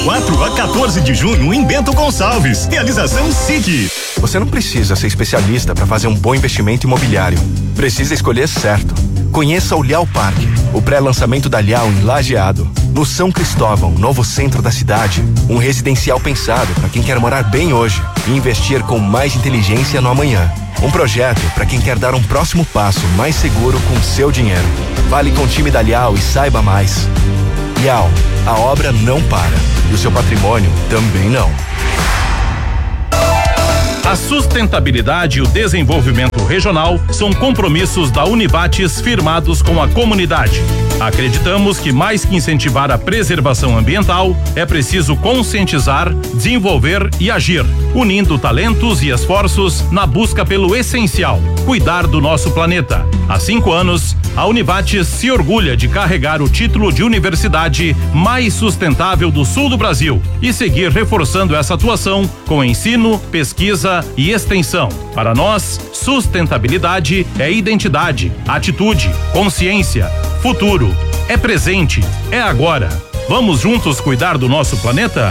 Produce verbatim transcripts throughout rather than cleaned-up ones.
quatro a quatorze de junho em Bento Gonçalves. Realização S I C. Você não precisa ser especialista para fazer um bom investimento imobiliário. Precisa escolher certo. Conheça o Lial Parque, o pré-lançamento da Lial em Lajeado. No São Cristóvão, novo centro da cidade. Um residencial pensado para quem quer morar bem hoje e investir com mais inteligência no amanhã. Um projeto para quem quer dar um próximo passo mais seguro com seu dinheiro. Fale com o time da Lial e saiba mais. Lial, a obra não para e o seu patrimônio também não. A sustentabilidade e o desenvolvimento regional são compromissos da Univates firmados com a comunidade. Acreditamos que mais que incentivar a preservação ambiental, é preciso conscientizar, desenvolver e agir, unindo talentos e esforços na busca pelo essencial, cuidar do nosso planeta. Há cinco anos, a Univates se orgulha de carregar o título de universidade mais sustentável do sul do Brasil e seguir reforçando essa atuação com ensino, pesquisa e extensão. Para nós, sustentabilidade é identidade, atitude, consciência, futuro. É presente, é agora. Vamos juntos cuidar do nosso planeta?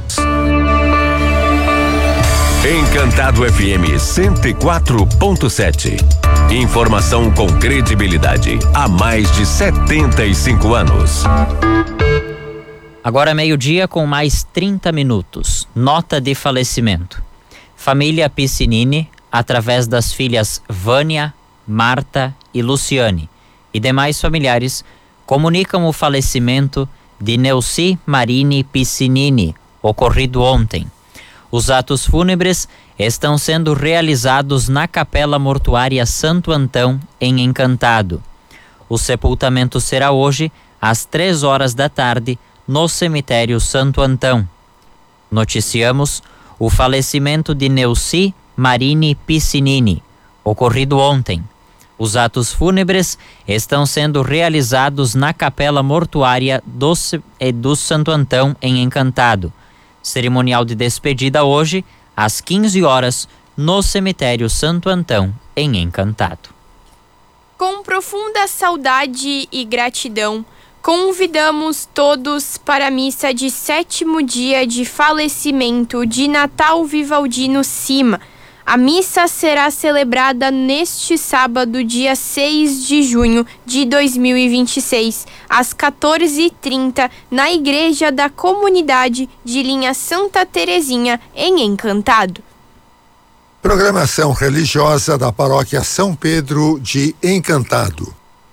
Encantado F M cento e quatro ponto sete. Informação com credibilidade há mais de setenta e cinco anos. Agora meio-dia com mais trinta minutos. Nota de falecimento. Família Piscinini, através das filhas Vânia, Marta e Luciane e demais familiares, comunicam o falecimento de Neuci Marini Piscinini, ocorrido ontem. Os atos fúnebres estão sendo realizados na Capela Mortuária Santo Antão, em Encantado. O sepultamento será hoje, às três horas da tarde, no cemitério Santo Antão. Noticiamos o falecimento de Neuci Marini Piscinini, ocorrido ontem. Os atos fúnebres estão sendo realizados na Capela Mortuária do, do Santo Antão, em Encantado. Cerimonial de despedida hoje, às quinze horas, no cemitério Santo Antão, em Encantado. Com profunda saudade e gratidão, convidamos todos para a missa de sétimo dia de falecimento de Natal Vivaldino Cima. A missa será celebrada neste sábado, dia seis de junho de dois mil e vinte e seis, às quatorze e trinta, na Igreja da Comunidade de Linha Santa Terezinha, em Encantado. Programação religiosa da Paróquia São Pedro de Encantado.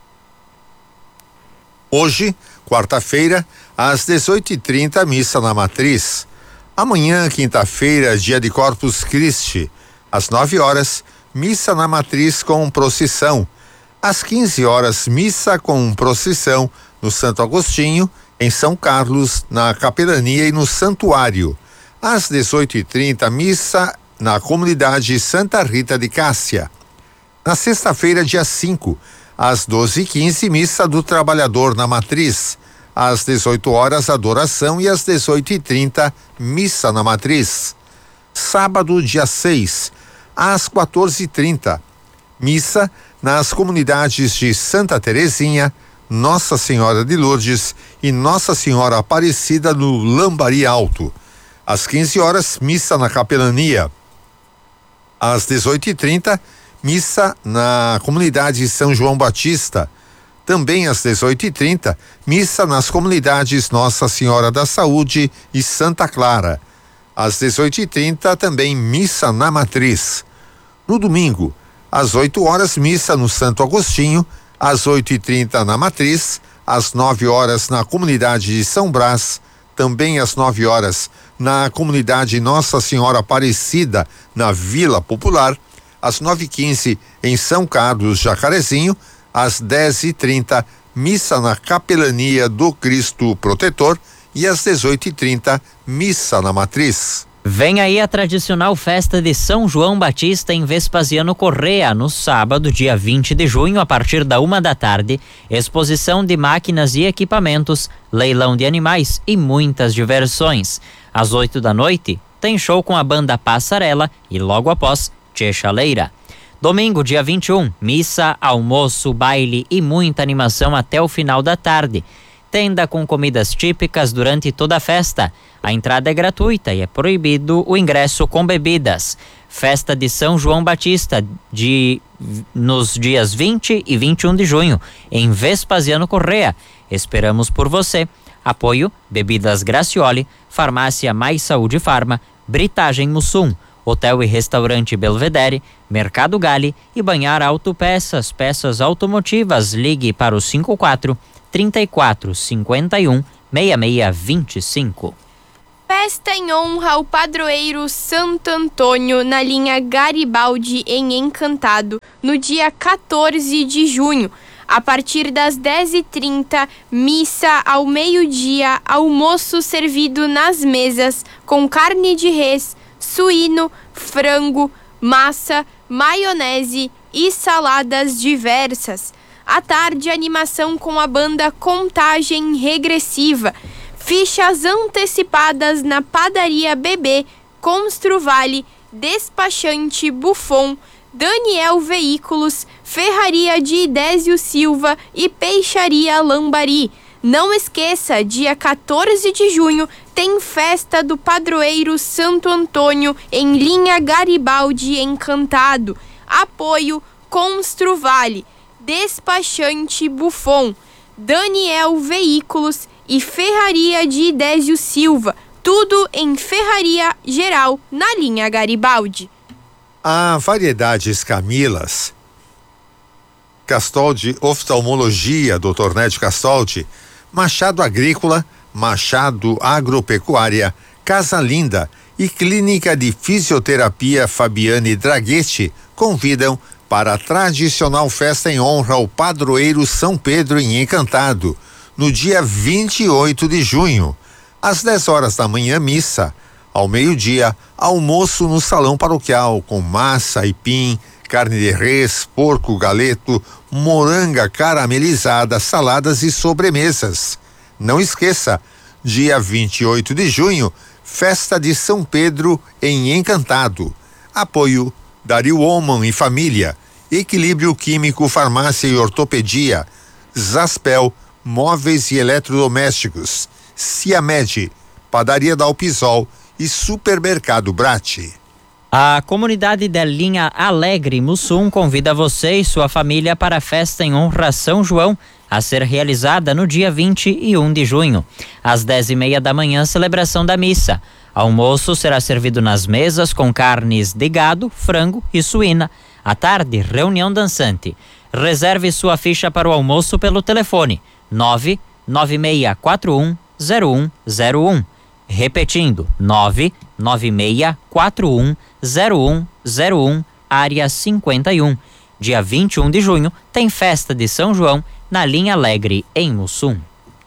Hoje, quarta-feira, às dezoito e trinta, missa na Matriz. Amanhã, quinta-feira, dia de Corpus Christi. Às nove horas, missa na Matriz com procissão. Às quinze horas, missa com procissão no Santo Agostinho, em São Carlos, na Capelania e no Santuário. Às dezoito e trinta, missa na comunidade Santa Rita de Cássia. Na sexta-feira, dia cinco, às doze e quinze, missa do Trabalhador na Matriz. Às dezoito horas, adoração e às dezoito e trinta, missa na Matriz. Sábado, dia seis, às quatorze e trinta, missa nas comunidades de Santa Terezinha, Nossa Senhora de Lourdes e Nossa Senhora Aparecida no Lambari Alto. Às quinze horas, missa na Capelania. Às dezoito e trinta, missa na comunidade São João Batista. Também às dezoito e trinta, missa nas comunidades Nossa Senhora da Saúde e Santa Clara. Às dezoito e trinta, também missa na Matriz. No domingo, às oito horas, missa no Santo Agostinho, às oito e trinta na Matriz, às nove horas na comunidade de São Brás, também às nove horas na comunidade Nossa Senhora Aparecida, na Vila Popular, às nove e quinze em São Carlos, Jacarezinho, às dez e trinta, missa na Capelania do Cristo Protetor, e às dezoito e trinta, missa na Matriz. Vem aí a tradicional festa de São João Batista em Vespasiano Correa, no sábado, dia vinte de junho, a partir da uma da tarde, exposição de máquinas e equipamentos, leilão de animais e muitas diversões. Às oito da noite, tem show com a banda Passarela e logo após, Tchê Chaleira. Domingo, dia vinte e um, missa, almoço, baile e muita animação até o final da tarde. tenda com comidas típicas durante toda a festa. A entrada é gratuita e é proibido o ingresso com bebidas. Festa de São João Batista de, nos dias vinte e vinte e um de junho, em Vespasiano Correa. Esperamos por você. Apoio: Bebidas Gracioli, Farmácia Mais Saúde Farma, Britagem Mussum, Hotel e Restaurante Belvedere, Mercado Gale e Banhar Autopeças, peças automotivas. Ligue para o cinco quatro, trinta e quatro, cinquenta e um, sessenta e seis vinte e cinco. Festa em honra ao padroeiro Santo Antônio na linha Garibaldi em Encantado, no dia quatorze de junho. A partir das dez e trinta, missa ao meio-dia, almoço servido nas mesas com carne de res, suíno, frango, massa, maionese e saladas diversas. À tarde, animação com a banda Contagem Regressiva. Fichas antecipadas na Padaria Bebê, Construvale, Despachante Buffon, Daniel Veículos, Ferraria de Idésio Silva e Peixaria Lambari. Não esqueça, dia quatorze de junho tem festa do padroeiro Santo Antônio em linha Garibaldi Encantado. Apoio: Construvale, Despachante Buffon, Daniel Veículos e Ferraria de Idésio Silva. Tudo em Ferraria Geral na linha Garibaldi. A Variedades Camilas, Castoldi Oftalmologia, doutor Nédio Castoldi, Machado Agrícola, Machado Agropecuária, Casa Linda e Clínica de Fisioterapia Fabiane Draghetti convidam para a tradicional festa em honra ao padroeiro São Pedro em Encantado, no dia vinte e oito de junho, às dez horas da manhã, missa. Ao meio-dia, almoço no salão paroquial com massa, aipim, carne de res, porco, galeto, moranga caramelizada, saladas e sobremesas. Não esqueça, dia vinte e oito de junho, festa de São Pedro em Encantado. Apoio: Dario Oman e Família, Equilíbrio Químico, Farmácia e Ortopedia, Zaspel, Móveis e Eletrodomésticos, Ciamed, Padaria da Alpisol e Supermercado Brati. A comunidade da linha Alegre Mussum convida você e sua família para a festa em honra a São João, a ser realizada no dia vinte e um de junho. Às dez e meia da manhã, celebração da missa. Almoço será servido nas mesas com carnes de gado, frango e suína. À tarde, reunião dançante. Reserve sua ficha para o almoço pelo telefone nove nove seis quatro um zero um zero um. Repetindo, nove nove seis quatro um zero um zero um, área cinquenta e um. Dia vinte e um de junho tem festa de São João na linha Alegre em Mussum.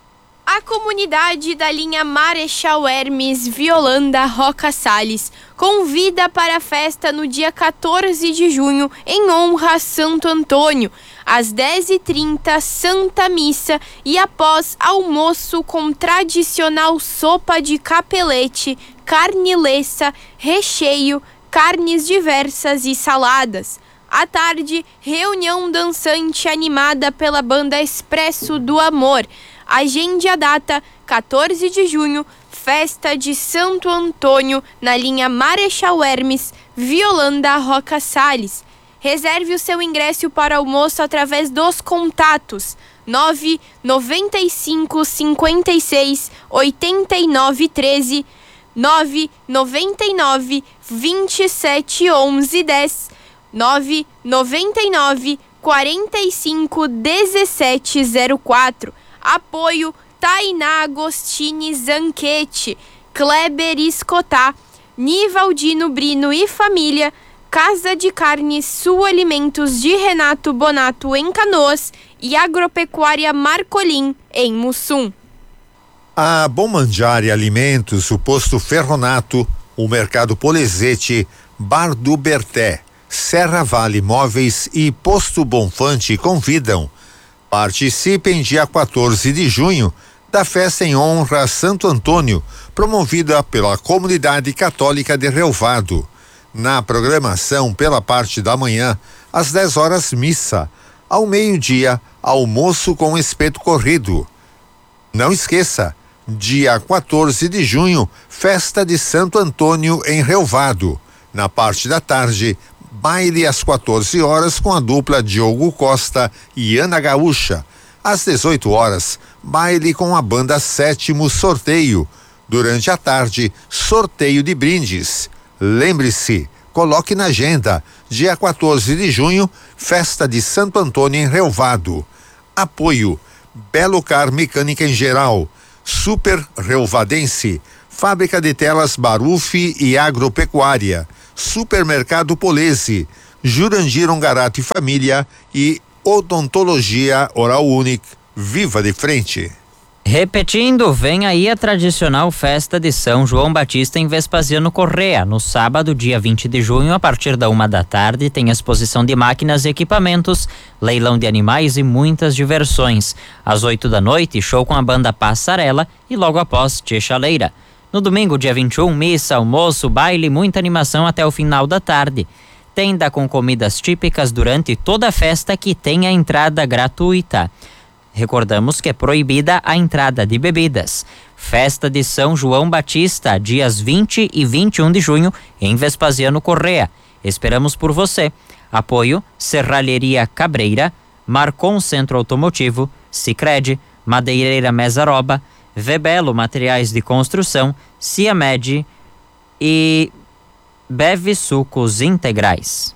A comunidade da linha Marechal Hermes Violanda Roca Salles convida para a festa no dia quatorze de junho em honra a Santo Antônio. Às dez e trinta, Santa Missa e após almoço com tradicional sopa de capelete, carne leça, recheio, carnes diversas e saladas. À tarde, reunião dançante animada pela banda Expresso do Amor. Agende a data, quatorze de junho, festa de Santo Antônio na linha Marechal Hermes, Violanda Roca Salles. Reserve o seu ingresso para almoço através dos contatos nove nove cinco cinco seis oito nove um três, nove nove nove vinte e sete onze dez, nove nove nove quarenta e cinco dezessete zero quatro. Apoio: Tainá Agostini Zanchetti, Kleber Escotá, Nivaldino Brino e Família, Casa de Carnes Sul Alimentos de Renato Bonato em Canoas e Agropecuária Marcolim em Mussum. A Bom Mangiare Alimentos, o Posto Ferronato, o Mercado Polezete, Bar do Berté, Serra Vale Móveis e Posto Bonfante convidam. Participem dia quatorze de junho da festa em honra a Santo Antônio, promovida pela Comunidade Católica de Relvado. Na programação, pela parte da manhã, às dez horas, missa. Ao meio-dia, almoço com espeto corrido. Não esqueça, dia quatorze de junho, festa de Santo Antônio em Relvado. Na parte da tarde, baile às quatorze horas com a dupla Diogo Costa e Ana Gaúcha. Às dezoito horas, baile com a banda Sétimo Sorteio. Durante a tarde, sorteio de brindes. Lembre-se, coloque na agenda, dia quatorze de junho, festa de Santo Antônio em Relvado. Apoio, Belo Car Mecânica em Geral, Super Relvadense, Fábrica de Telas Barufi e Agropecuária, Supermercado Polese, Jurandir Ongarato e Família e Odontologia Oral Unique. Viva de frente! Repetindo, vem aí a tradicional festa de São João Batista em Vespasiano Correa. No sábado, dia vinte de junho, a partir da uma da tarde, tem exposição de máquinas e equipamentos, leilão de animais e muitas diversões. Às oito da noite, show com a banda Passarela e logo após, Tchê Chaleira. No domingo, dia vinte e um, missa, almoço, baile e muita animação até o final da tarde. Tenda com comidas típicas durante toda a festa que tem a entrada gratuita. Recordamos que é proibida a entrada de bebidas. Festa de São João Batista, dias vinte e vinte e um de junho, em Vespasiano Correa. Esperamos por você. Apoio Serralheria Cabreira, Marcon Centro Automotivo, Sicredi, Madeireira Mesaroba, Vebelo Materiais de Construção, Ciamed e Beve Sucos Integrais.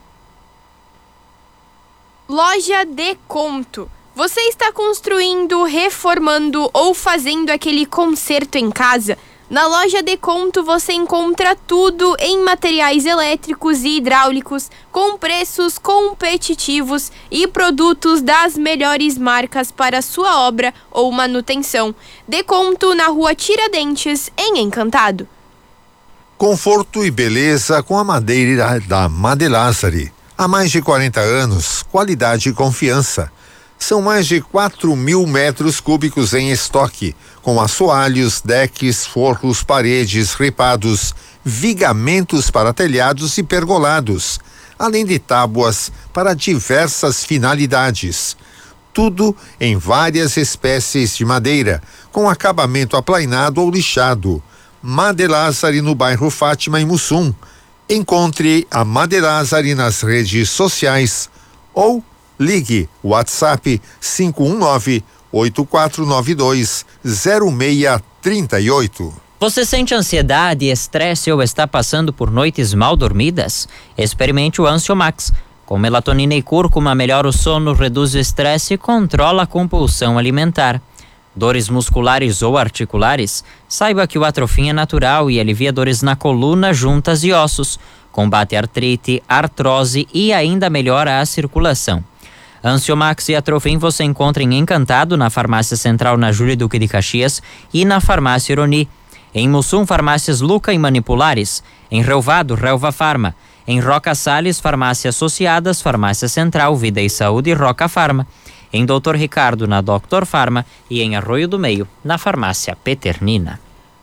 Loja Deconto. Você está construindo, reformando ou fazendo aquele conserto em casa? Na Loja Deconto você encontra tudo em materiais elétricos e hidráulicos com preços competitivos e produtos das melhores marcas para sua obra ou manutenção. Deconto na Rua Tiradentes, em Encantado. Conforto e beleza com a madeira da Madelázari. Há mais de quarenta anos, qualidade e confiança. São mais de quatro mil metros cúbicos em estoque, com assoalhos, decks, forros, paredes, ripados, vigamentos para telhados e pergolados, além de tábuas para diversas finalidades. Tudo em várias espécies de madeira, com acabamento aplainado ou lixado. Madelázari no bairro Fátima, em Mussum. Encontre a Madelázari nas redes sociais ou ligue WhatsApp cinco um nove, oito quatro nove dois, zero seis três oito. Você sente ansiedade, estresse ou está passando por noites mal dormidas? Experimente o Ansiomax. Com melatonina e cúrcuma, melhora o sono, reduz o estresse e controla a compulsão alimentar. Dores musculares ou articulares? Saiba que o Atrofim é natural e alivia dores na coluna, juntas e ossos. Combate artrite, artrose e ainda melhora a circulação. Ansiomax e Atrofim você encontra em Encantado, na Farmácia Central na Júlio Duque de Caxias e na Farmácia Ironi. Em Mussum, Farmácias Luca e Manipulares. Em Relvado, Relva Farma. Em Roca Salles, Farmácia Associadas, Farmácia Central, Vida e Saúde e Roca Farma. Em Doutor Ricardo, na Doctor Farma. E em Arroio do Meio, na Farmácia Peternina.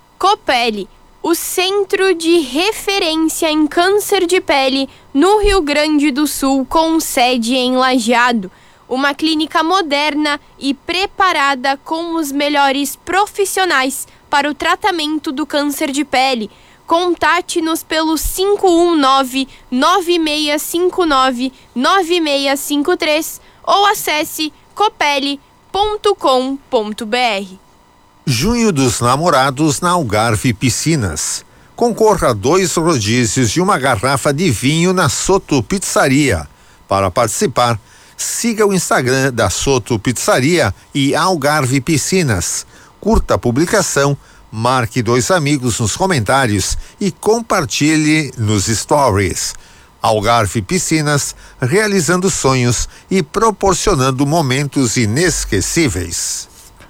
Copele, o centro de referência em câncer de pele no Rio Grande do Sul, com sede em Lajeado. Uma clínica moderna e preparada com os melhores profissionais para o tratamento do câncer de pele. Contate-nos pelo cinco um nove, nove seis cinco nove, nove seis cinco três ou acesse copele ponto com ponto br. Junho dos Namorados na Algarve Piscinas. Concorra a dois rodízios e uma garrafa de vinho na Soto Pizzaria. Para participar, siga o Instagram da Soto Pizzaria e Algarve Piscinas. Curta a publicação, marque dois amigos nos comentários e compartilhe nos stories. Algarve Piscinas, realizando sonhos e proporcionando momentos inesquecíveis.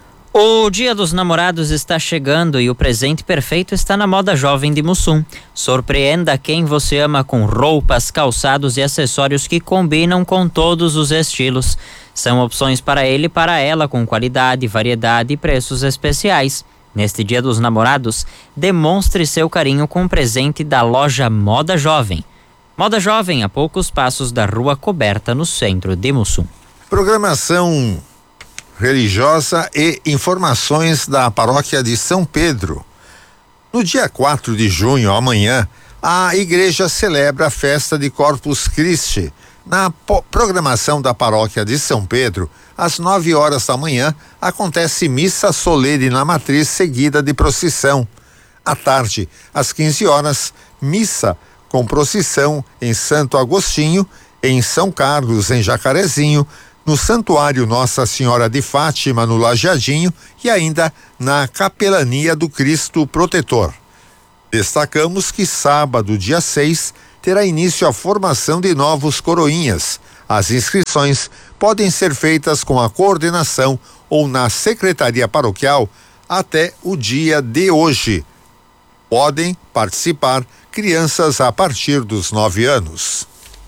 O Dia dos Namorados está chegando e o presente perfeito está na Moda Jovem de Mussum. Surpreenda quem você ama com roupas, calçados e acessórios que combinam com todos os estilos. São opções para ele e para ela com qualidade, variedade e preços especiais. Neste Dia dos Namorados, demonstre seu carinho com um presente da loja Moda Jovem. Moda Jovem, a poucos passos da Rua Coberta, no centro de Mussum. Programação religiosa e informações da paróquia de São Pedro. No dia quatro de junho, amanhã, a igreja celebra a festa de Corpus Christi. Na programação da paróquia de São Pedro, às nove horas da manhã, acontece missa solene na matriz, seguida de procissão. À tarde, às quinze horas, missa com procissão em Santo Agostinho, em São Carlos, em Jacarezinho, no Santuário Nossa Senhora de Fátima, no Lajeadinho, e ainda na Capelania do Cristo Protetor. Destacamos que sábado, dia seis, terá início a formação de novos coroinhas. As inscrições podem ser feitas com a coordenação ou na secretaria paroquial até o dia de hoje. Podem participar crianças a partir dos nove anos.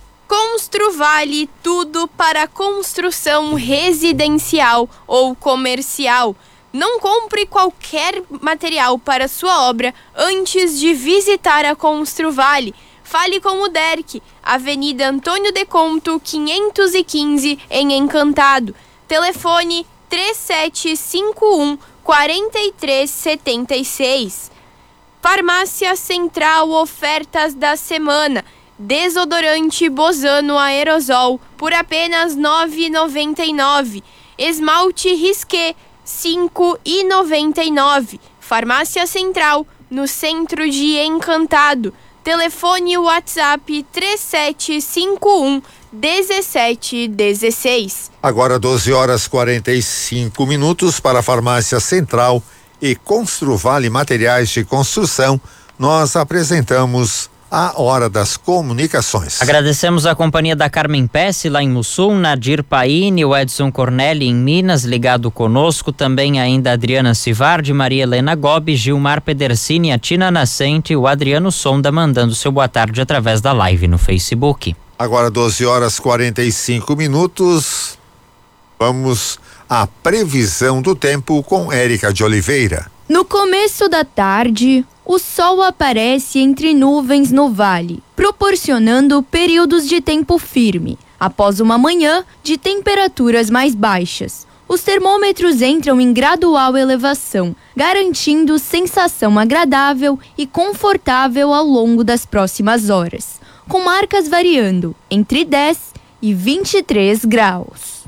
Construvale, tudo para construção residencial ou comercial. Não compre qualquer material para sua obra antes de visitar a Construvale. Fale com o Derek, Avenida Antônio de Conto, quinhentos e quinze, em Encantado. Telefone três sete cinco um, quatro três sete seis. Farmácia Central, ofertas da semana. Desodorante Bozano Aerosol por apenas nove reais e noventa e nove centavos. Esmalte Risqué cinco reais e noventa e nove centavos. Farmácia Central, no centro de Encantado. Telefone WhatsApp três sete cinco um, um sete um seis. Agora doze horas e quarenta e cinco minutos para a Farmácia Central e Construvale Materiais de Construção. Nós apresentamos a Hora das Comunicações. Agradecemos a companhia da Carmen Pesce lá em Mussum, Nadir Paine, o Edson Corneli em Minas, ligado conosco, também ainda a Adriana Civardi, Maria Helena Gobi, Gilmar Pedersini, a Tina Nascente e o Adriano Sonda mandando seu boa tarde através da live no Facebook. Agora doze horas e quarenta e cinco minutos. Vamos à previsão do tempo com Érica de Oliveira. No começo da tarde, o sol aparece entre nuvens no vale, proporcionando períodos de tempo firme, após uma manhã de temperaturas mais baixas. Os termômetros entram em gradual elevação, garantindo sensação agradável e confortável ao longo das próximas horas, com marcas variando entre dez e vinte e três graus.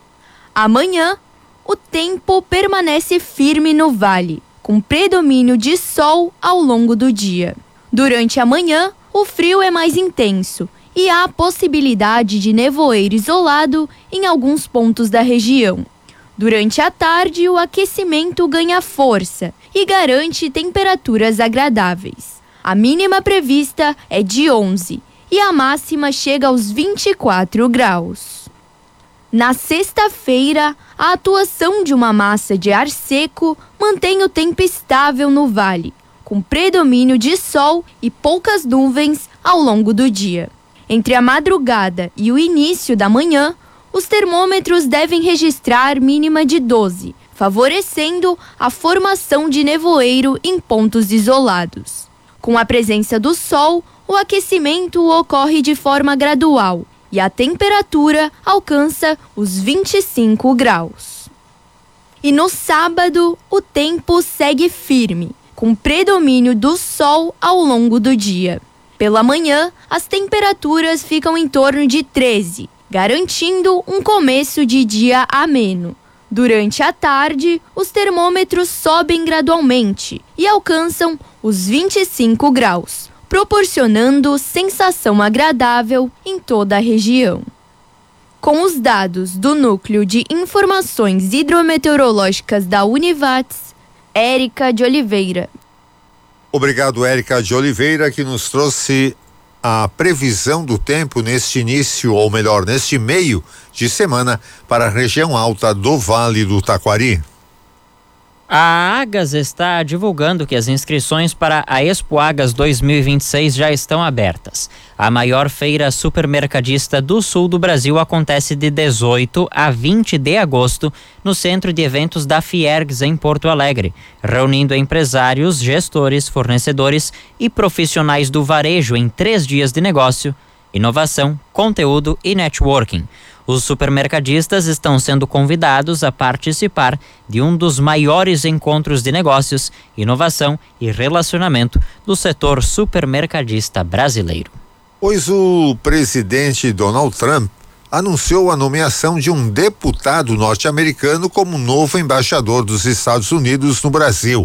Amanhã, o tempo permanece firme no vale, com predomínio de sol ao longo do dia. Durante a manhã, o frio é mais intenso e há a possibilidade de nevoeiro isolado em alguns pontos da região. Durante a tarde, o aquecimento ganha força e garante temperaturas agradáveis. A mínima prevista é de onze e a máxima chega aos vinte e quatro graus. Na sexta-feira, a atuação de uma massa de ar seco mantém o tempo estável no vale, com predomínio de sol e poucas nuvens ao longo do dia. Entre a madrugada e o início da manhã, os termômetros devem registrar mínima de doze, favorecendo a formação de nevoeiro em pontos isolados. Com a presença do sol, o aquecimento ocorre de forma gradual e a temperatura alcança os vinte e cinco graus. E no sábado, o tempo segue firme, com predomínio do sol ao longo do dia. Pela manhã, as temperaturas ficam em torno de treze, garantindo um começo de dia ameno. Durante a tarde, os termômetros sobem gradualmente e alcançam os vinte e cinco graus, proporcionando sensação agradável em toda a região. Com os dados do Núcleo de Informações Hidrometeorológicas da Univates, Érica de Oliveira. Obrigado, Érica de Oliveira, que nos trouxe a previsão do tempo neste início, ou melhor, neste meio de semana para a região alta do Vale do Taquari. A Agas está divulgando que as inscrições para a Expo Agas dois mil e vinte e seis já estão abertas. A maior feira supermercadista do sul do Brasil acontece de dezoito a vinte de agosto no Centro de Eventos da Fiergs, em Porto Alegre, reunindo empresários, gestores, fornecedores e profissionais do varejo em três dias de negócio inovação, conteúdo e networking. Os supermercadistas estão sendo convidados a participar de um dos maiores encontros de negócios, inovação e relacionamento do setor supermercadista brasileiro. Pois o presidente Donald Trump anunciou a nomeação de um deputado norte-americano como novo embaixador dos Estados Unidos no Brasil.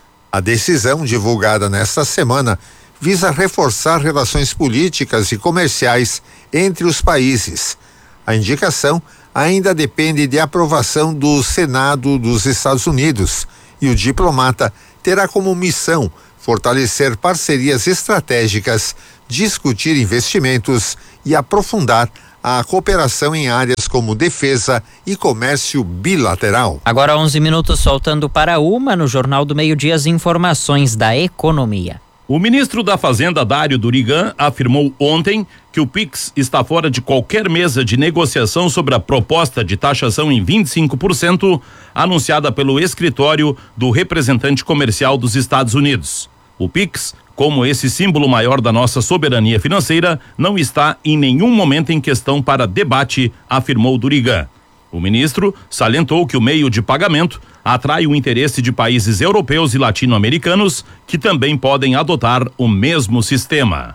A decisão, divulgada nesta semana, visa reforçar relações políticas e comerciais entre os países. A indicação ainda depende de aprovação do Senado dos Estados Unidos e o diplomata terá como missão fortalecer parcerias estratégicas, discutir investimentos e aprofundar a cooperação em áreas como defesa e comércio bilateral. Agora onze minutos, faltando para uma, no Jornal do Meio-Dia, as informações da economia. O ministro da Fazenda, Dário Durigan, afirmou ontem que o Pix está fora de qualquer mesa de negociação sobre a proposta de taxação em vinte e cinco por cento anunciada pelo escritório do representante comercial dos Estados Unidos. O Pix, como esse símbolo maior da nossa soberania financeira, não está em nenhum momento em questão para debate, afirmou Durigan. O ministro salientou que o meio de pagamento atrai o interesse de países europeus e latino-americanos que também podem adotar o mesmo sistema.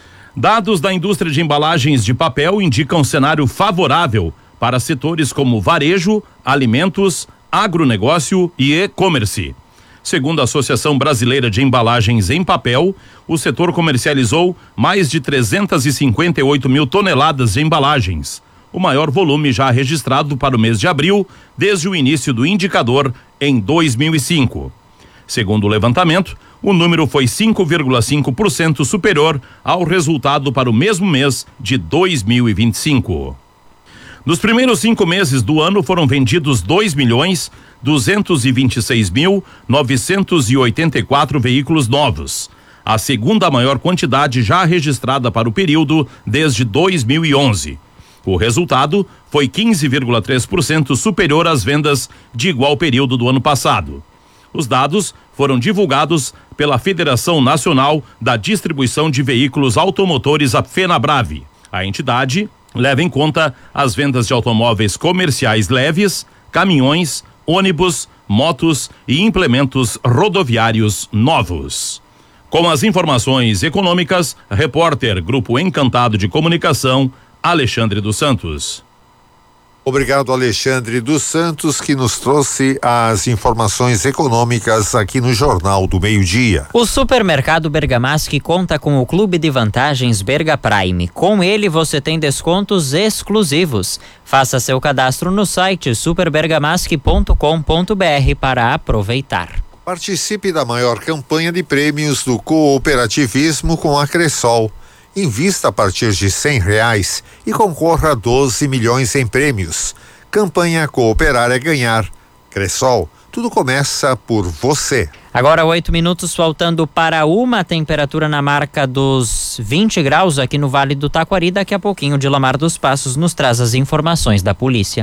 Dados da indústria de embalagens de papel indicam um cenário favorável para setores como varejo, alimentos, agronegócio e e-commerce. Segundo a Associação Brasileira de Embalagens em Papel, o setor comercializou mais de trezentas e cinquenta e oito mil toneladas de embalagens, o maior volume já registrado para o mês de abril, desde o início do indicador em dois mil e cinco. Segundo o levantamento, o número foi cinco vírgula cinco por cento superior ao resultado para o mesmo mês de dois mil e vinte e cinco. Nos primeiros cinco meses do ano foram vendidos dois milhões duzentos e vinte e seis mil novecentos e oitenta e quatro veículos novos, a segunda maior quantidade já registrada para o período desde dois mil e onze. O resultado foi quinze vírgula três por cento superior às vendas de igual período do ano passado. Os dados foram divulgados pela Federação Nacional da Distribuição de Veículos Automotores, a FenaBrave. A entidade leva em conta as vendas de automóveis comerciais leves, caminhões, ônibus, motos e implementos rodoviários novos. Com as informações econômicas, repórter Grupo Encantado de Comunicação, Alexandre dos Santos. Obrigado, Alexandre dos Santos, que nos trouxe as informações econômicas aqui no Jornal do Meio-Dia. O supermercado Bergamaschi conta com o Clube de Vantagens Berga Prime. Com ele você tem descontos exclusivos. Faça seu cadastro no site super bergamaschi ponto com ponto br para aproveitar. Participe da maior campanha de prêmios do cooperativismo com a Cressol. Invista a partir de cem reais e concorra a doze milhões em prêmios. Campanha Cooperar é Ganhar. Cressol, tudo começa por você. Agora oito minutos, faltando para uma, temperatura na marca dos vinte graus aqui no Vale do Taquari. Daqui a pouquinho, Dilamar dos Passos nos traz as informações da polícia.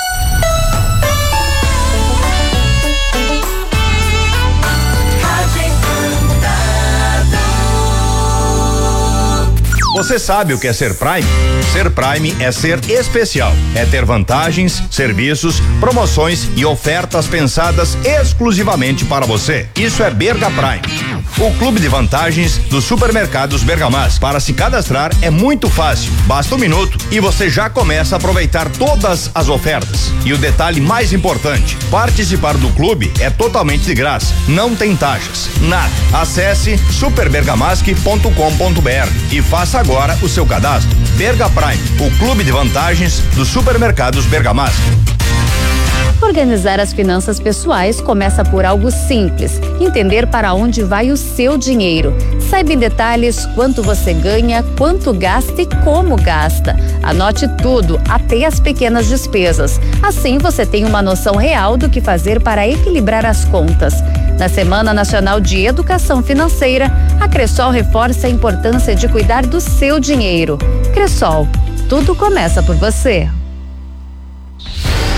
Você sabe o que é ser Prime? Ser Prime é ser especial. É ter vantagens, serviços, promoções e ofertas pensadas exclusivamente para você. Isso é Berga Prime, o clube de vantagens dos supermercados Bergamaschi. Para se cadastrar é muito fácil. Basta um minuto e você já começa a aproveitar todas as ofertas. E o detalhe mais importante: participar do clube é totalmente de graça. Não tem taxas, nada. Acesse super bergamaschi ponto com ponto br e faça agora o seu cadastro. Berga Prime, o clube de vantagens dos supermercados Bergamaschi. Organizar as finanças pessoais começa por algo simples: entender para onde vai o seu dinheiro. Saiba em detalhes quanto você ganha, quanto gasta e como gasta. Anote tudo, até as pequenas despesas. Assim você tem uma noção real do que fazer para equilibrar as contas. Na Semana Nacional de Educação Financeira, a Cressol reforça a importância de cuidar do seu dinheiro. Cressol, tudo começa por você.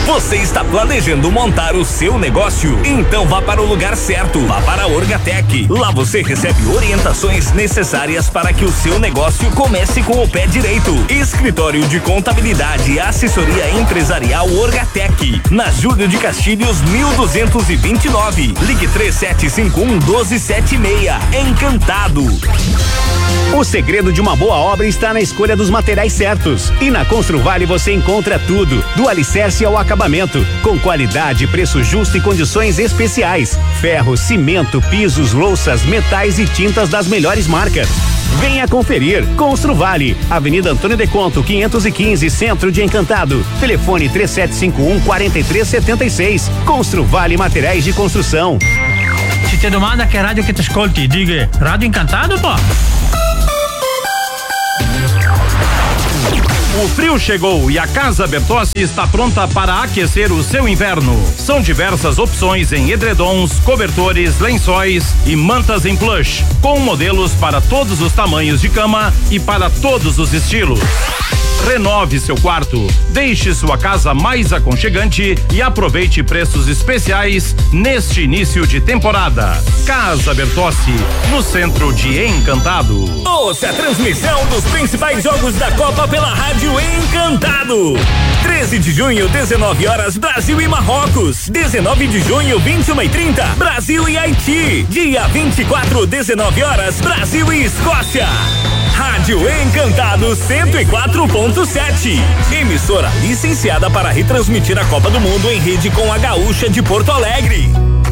Você está planejando montar o seu negócio? Então vá para o lugar certo. Vá para a Orgatec. Lá você recebe orientações necessárias para que o seu negócio comece com o pé direito. Escritório de Contabilidade e Assessoria Empresarial Orgatec. Na Júlio de Castilhos, mil duzentos e vinte e nove. Ligue três sete cinco um, um dois sete seis. Encantado. O segredo de uma boa obra está na escolha dos materiais certos. E na Construvale você encontra tudo, do alicerce ao acabamento, com qualidade, preço justo e condições especiais. Ferro, cimento, pisos, louças, metais e tintas das melhores marcas. Venha conferir. Construvale, Avenida Antônio de Conto, quinhentos e quinze, Centro de Encantado. Telefone três sete cinco um, quatro três sete seis. Construvale Materiais de Construção. Se te domanda che radio che ti ascolti, diga Radio Encantado, pô. O frio chegou e a Casa Bertossi está pronta para aquecer o seu inverno. São diversas opções em edredons, cobertores, lençóis e mantas em plush, com modelos para todos os tamanhos de cama e para todos os estilos. Renove seu quarto, deixe sua casa mais aconchegante e aproveite preços especiais neste início de temporada. Casa Bertossi, no centro de Encantado. Ouça a transmissão dos principais jogos da Copa pela Rádio Encantado. treze de junho, dezenove horas, Brasil e Marrocos. dezenove de junho, vinte e uma e trinta, Brasil e Haiti. Dia vinte e quatro, dezenove horas, Brasil e Escócia. Rádio Encantado cento e quatro ponto sete. Emissora licenciada para retransmitir a Copa do Mundo em rede com a Gaúcha de Porto Alegre.